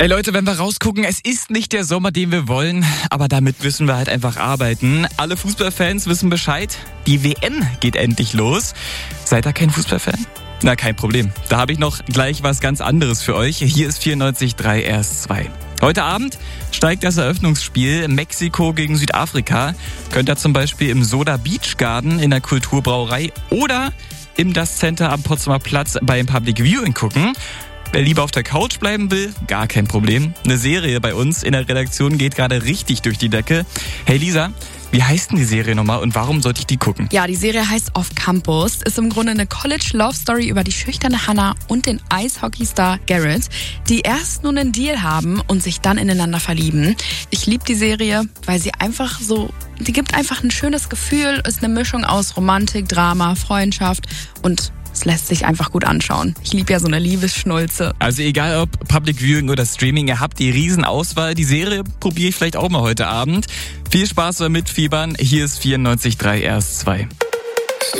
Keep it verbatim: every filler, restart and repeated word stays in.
Ey Leute, wenn wir rausgucken, es ist nicht der Sommer, den wir wollen, aber damit müssen wir halt einfach arbeiten. Alle Fußballfans wissen Bescheid, die W M geht endlich los. Seid ihr kein Fußballfan? Na, kein Problem. Da habe ich noch gleich was ganz anderes für euch. Hier ist vierundneunzig Komma drei R S zwei. Heute Abend steigt das Eröffnungsspiel Mexiko gegen Südafrika. Könnt ihr zum Beispiel im Soda Beach Garden in der Kulturbrauerei oder im Das Center am Potsdamer Platz beim Public Viewing gucken. Wer lieber auf der Couch bleiben will, gar kein Problem. Eine Serie bei uns in der Redaktion geht gerade richtig durch die Decke. Hey Lisa, wie heißt denn die Serie nochmal und warum sollte ich die gucken? Ja, die Serie heißt Off Campus, ist im Grunde eine College-Love-Story über die schüchterne Hannah und den Eishockey-Star Garrett, die erst nun einen Deal haben und sich dann ineinander verlieben. Ich liebe die Serie, weil sie einfach so, die gibt einfach ein schönes Gefühl, ist eine Mischung aus Romantik, Drama, Freundschaft und es lässt sich einfach gut anschauen. Ich liebe ja so eine Liebesschnulze. Also egal ob Public Viewing oder Streaming, ihr habt die Riesenauswahl. Die Serie probiere ich vielleicht auch mal heute Abend. Viel Spaß beim Mitfiebern. Hier ist vierundneunzig Komma drei R S zwei.